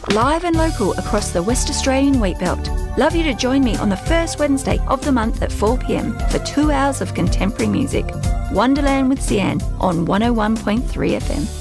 live and local across the West Australian Wheatbelt. Love you to join me on the first Wednesday of the month at 4 p.m. for 2 hours of contemporary music. Wonderland with Sian on 101.3 FM.